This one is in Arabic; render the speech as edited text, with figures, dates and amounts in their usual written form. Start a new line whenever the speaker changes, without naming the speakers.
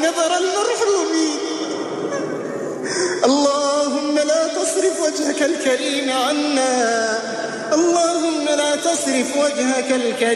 نذر المرحومين. اللهم لا تصرف وجهك الكريم عنا، اللهم لا تصرف وجهك الكريم